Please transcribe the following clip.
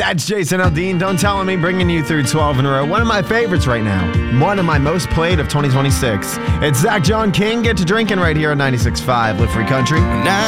That's Jason Aldean. Don't Tell Me, bringing you through 12 in a row. One of my favorites right now. One of my most played of 2026. It's Zach John King. Get to drinking right here on 96.5 Live Free Country.